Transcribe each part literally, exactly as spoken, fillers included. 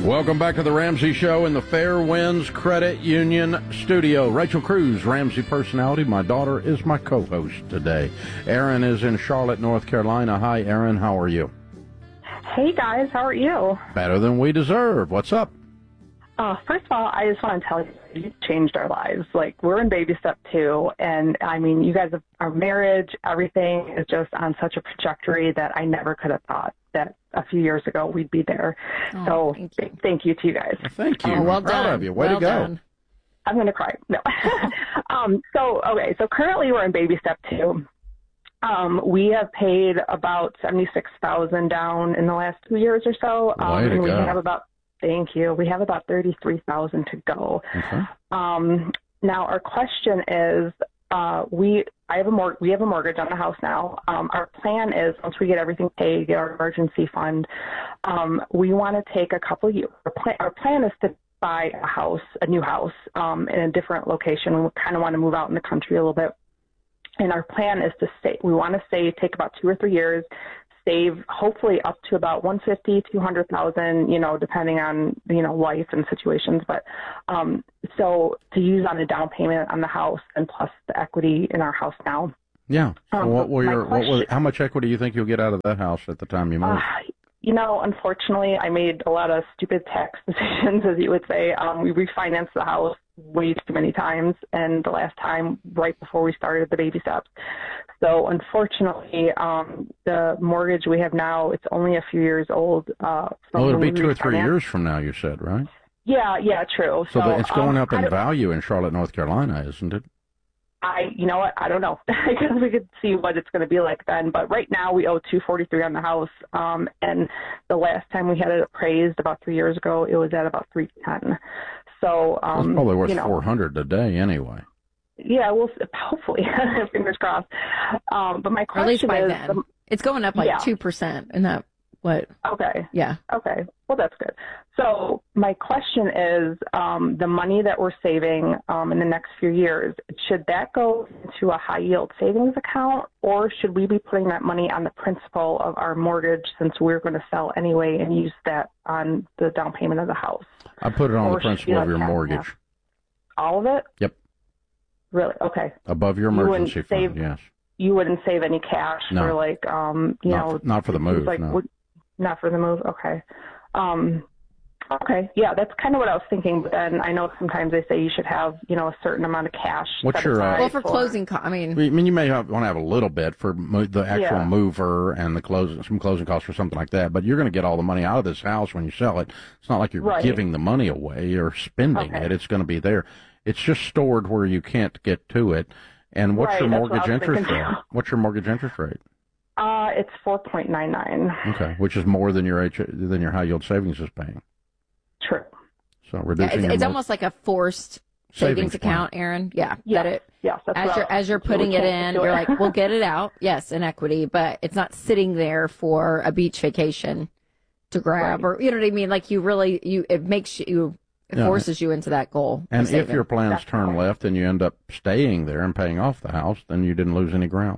Welcome back to the Ramsey Show in the Fair Winds Credit Union studio. Rachel Cruz, Ramsey personality. My daughter is my co-host today. Erin is in Charlotte, North Carolina. Hi, Erin. How are you? Hey, guys. How are you? Better than we deserve. What's up? Uh, first of all, I just want to tell you, you changed our lives. Like, we're in baby step two, and, I mean, you guys, have, our marriage, everything is just on such a trajectory that I never could have thought that a few years ago we'd be there. Oh, so thank you. thank you to you guys. Well, thank you. Oh, well I'm proud done. of you. Way well to go. Done. I'm going to cry. No. um, so, okay, so currently we're in baby step two. Um, we have paid about seventy-six thousand dollars down in the last two years or so. Um, Way to and we go. have about, thank you, we have about thirty-three thousand dollars to go. Okay. Um, now our question is, uh, we, I have a mor- we have a mortgage on the house now. Um, our plan is once we get everything paid, get our emergency fund, um, we want to take a couple of years. Our plan, our plan is to buy a house, a new house, um, in a different location. We kind of want to move out in the country a little bit. And our plan is to stay, we want to stay, take about two or three years, save hopefully up to about one hundred fifty thousand dollars, two hundred thousand dollars, you know, depending on, you know, life and situations. But um, so to use on a down payment on the house and plus the equity in our house now. Yeah. So Um, what were my your, what question- was, how much equity do you think you'll get out of that house at the time you move? Uh, you know, unfortunately, I made a lot of stupid tax decisions, as you would say. Um, we refinanced the house way too many times, and the last time right before we started the baby steps. So unfortunately, um, the mortgage we have now, it's only a few years old. Uh, from Oh, it'll when be we two or three refinanced. years from now, you said, right? Yeah, yeah, true. So, the, it's going um, up I in don't- value in Charlotte, North Carolina, isn't it? I, you know what, I don't know. I guess we could see what it's going to be like then. But right now we owe two forty three on the house, um, and the last time we had it appraised about three years ago, it was at about three ten. So um, It's probably worth you know, four hundred a day anyway. Yeah, well, hopefully, fingers crossed. Um, but my Or at least question by is, then. um, It's going up like yeah. two percent. Isn't that what? okay, Yeah. okay, well that's good. So my question is, um, the money that we're saving um, in the next few years, should that go into a high yield savings account, or should we be putting that money on the principal of our mortgage since we're going to sell anyway and use that on the down payment of the house? I put it on Or the should principal you of your like have mortgage. that? All of it? Yep. Really? Okay. Above your You wouldn't emergency fund, save- yes. You wouldn't save any cash No. for like, um, you Not know, for- not for the it seems move, Like, no. would, not for the move. Okay. Um, okay. Yeah, that's kind of what I was thinking. But then I know sometimes they say you should have, you know, a certain amount of cash. What's set your, uh, aside Well, for closing costs, I mean, I mean, you may have, want to have a little bit for mo- the actual Yeah. mover and the closing, some closing costs or something like that. But you're going to get all the money out of this house when you sell it. It's not like you're Right. giving the money away or spending Okay. it. It's going to be there. It's just stored where you can't get to it. And what's Right, your that's what mortgage I was interest thinking. rate? What's your mortgage interest rate? Uh, it's four point nine nine. Okay, which is more than your H, than your high yield savings is paying. True. So yeah, reducing it's, your it's mor- almost like a forced Savings savings, plan. account, Aaron. Yeah. Yeah. That it, Yes, that's as what you're I- as you're so we putting it can't in, do you're it. like, we'll get it out, yes, in equity, but it's not sitting there for a beach vacation to grab, Right. or you know what I mean. Like you really, you it makes you, it Yeah. forces you into that goal. of And if saving. your plans That's turn right. left and you end up staying there and paying off the house, then you didn't lose any ground.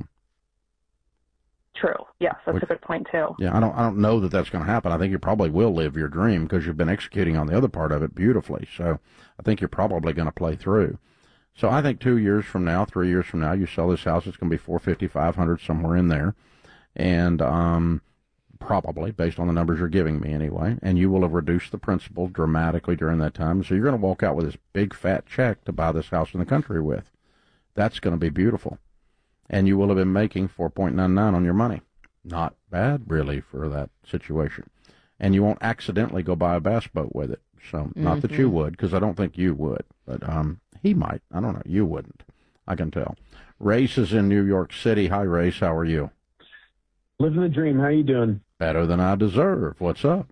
True. Yes, that's Which- a good point too. Yeah, I don't I don't know that that's going to happen. I think you probably will live your dream because you've been executing on the other part of it beautifully. So I think you're probably going to play through. So I think two years from now, three years from now, you sell this house, it's going to be four fifty, five hundred, somewhere in there. And um, probably, based on the numbers you're giving me anyway, and you will have reduced the principal dramatically during that time. So you're going to walk out with this big fat check to buy this house in the country with. That's going to be beautiful. And you will have been making four point nine nine on your money. Not bad, really, for that situation. And you won't accidentally go buy a bass boat with it. So, not that you would, because I don't think you would. But um, he might. I don't know. You wouldn't. I can tell. Race is in New York City. Hi, Race. How are you? Living the dream. How you doing? Better than I deserve. What's up?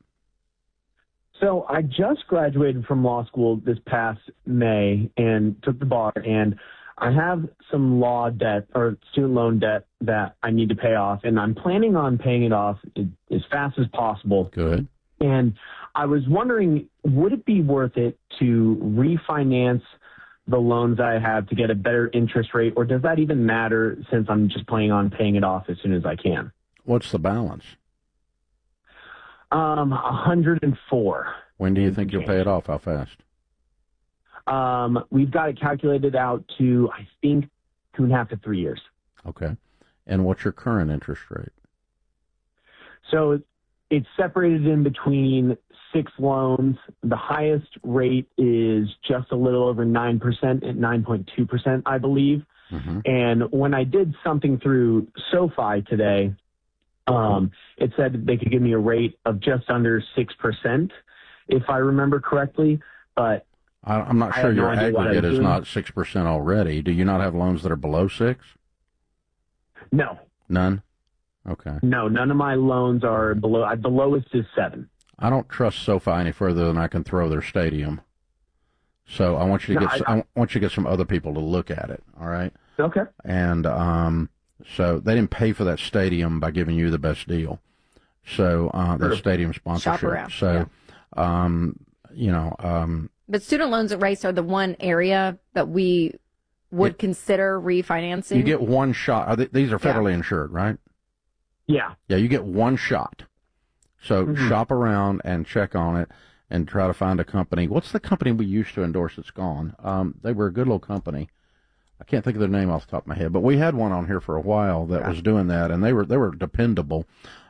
So I just graduated from law school this past May and took the bar, and I have some law debt or student loan debt that I need to pay off, and I'm planning on paying it off as fast as possible. Good. And I was wondering, would it be worth it to refinance the loans I have to get a better interest rate, or does that even matter since I'm just planning on paying it off as soon as I can? What's the balance? Um, one hundred four. When do you think you'll pay it off? How fast? Um, we've got it calculated out to, I think, two and a half to three years. Okay. And what's your current interest rate? So it's separated in between six loans. The highest rate is just a little over nine percent at nine point two percent, I believe. Mm-hmm. And when I did something through SoFi today, um, it said they could give me a rate of just under six percent, if I remember correctly. But I, I'm not I sure have no your idea what I aggregate was is doing. not six percent already. Do you not have loans that are below six? No, None? Okay. no, none of my loans are below. I, the lowest is seven. I don't trust SoFi any further than I can throw their stadium. So I want you to No, get I- I, want you to get some other people to look at it, all right? Okay. And um, so they didn't pay for that stadium by giving you the best deal. So uh, that Sure. stadium sponsorship. Shop around, So, um, you know, um, But student loans at race are the one area that we would It- consider refinancing. you get one shot. Are they, these are Yeah. federally insured, right? Yeah. Yeah, you get one shot. So Mhm. shop around and check on it and try to find a company. What's the company we used to endorse that's gone? Um, they were a good little company. I can't think of their name off the top of my head, but we had one on here for a while that Yeah. was doing that, and they were they were dependable.